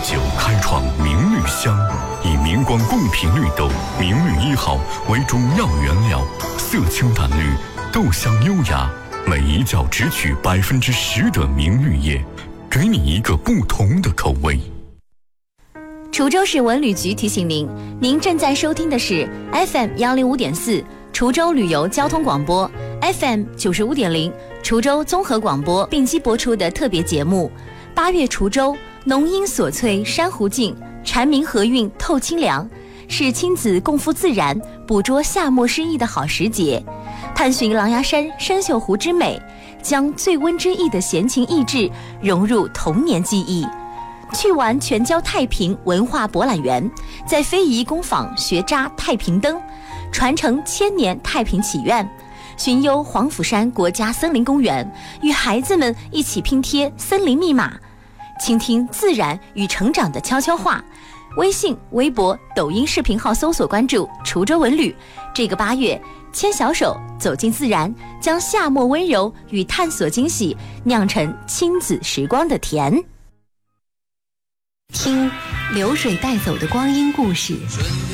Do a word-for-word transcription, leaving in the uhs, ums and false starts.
九开创明绿香，以明光贡品绿豆明绿一号为主要原料，色清淡绿，豆香优雅，每一角只取百分之十的明绿叶，给你一个不同的口味。 滁州市文旅局提醒您，您正在收听的是 F M 幺零五点四滁州旅游交通广播 ，F M 九十五点零滁州综合广播并机播出的特别节目。八月滁州，浓荫锁翠珊瑚静，蝉鸣和韵透清凉，是亲子共赴自然、捕捉夏末诗意的好时节。探寻狼牙山深秀湖之美，将醉温之意的闲情逸致融入童年记忆。去玩全椒太平文化博览园，在非遗工坊学扎太平灯，传承千年太平祈愿。寻幽黄甫山国家森林公园，与孩子们一起拼贴森林密码，倾听自然与成长的悄悄话。微信、微博、抖音视频号搜索关注滁州文旅。这个八月，牵小手走进自然，将夏末温柔与探索惊喜酿成亲子时光的甜。听流水带走的光阴故事，